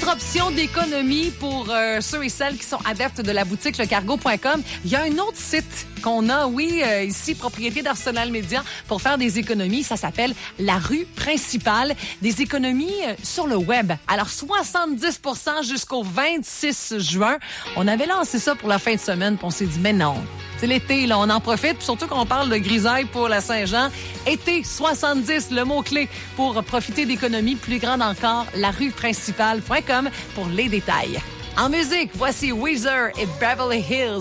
Autre option d'économie pour ceux et celles qui sont adeptes de la boutique lecargo.com. Il y a un autre site qu'on a, ici, propriété d'Arsenal Média, pour faire des économies. Ça s'appelle La Rue Principale. Des économies sur le web. Alors, 70% jusqu'au 26 juin. On avait lancé ça pour la fin de semaine, puis on s'est dit, mais non. C'est l'été, là, on en profite. Puis surtout qu'on parle de grisaille pour la Saint-Jean. Été 70, le mot-clé pour profiter d'économies plus grandes encore. Larueprincipale.com pour les détails. En musique, voici Weezer et Beverly Hills.